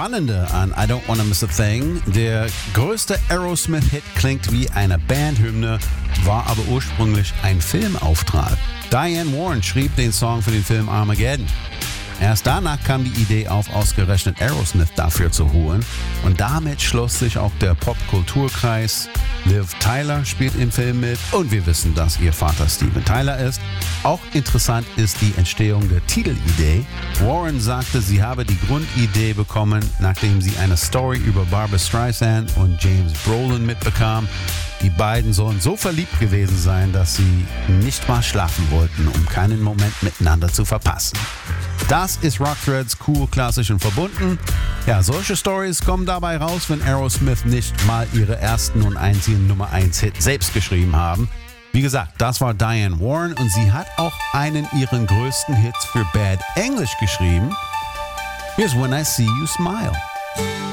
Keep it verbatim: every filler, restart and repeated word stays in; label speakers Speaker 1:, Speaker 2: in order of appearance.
Speaker 1: Spannende an I Don't Wanna Miss a Thing, der größte Aerosmith-Hit klingt wie eine Bandhymne, war aber ursprünglich ein Filmauftrag. Diane Warren schrieb den Song für den Film Armageddon. Erst danach kam die Idee auf, ausgerechnet Aerosmith dafür zu holen. Und damit schloss sich auch der Popkulturkreis. Liv Tyler spielt im Film mit und wir wissen, dass ihr Vater Steven Tyler ist. Auch interessant ist die Entstehung der Titelidee. Warren sagte, sie habe die Grundidee bekommen, nachdem sie eine Story über Barbra Streisand und James Brolin mitbekam. Die beiden sollen so verliebt gewesen sein, dass sie nicht mal schlafen wollten, um keinen Moment miteinander zu verpassen. Das ist Rock Threads cool, klassisch und verbunden. Ja, solche Stories kommen dabei raus, wenn Aerosmith nicht mal ihre ersten und einzigen Nummer eins Hit selbst geschrieben haben. Wie gesagt, das war Diane Warren und sie hat auch einen ihrer größten Hits für Bad English geschrieben. Here's When I See You Smile.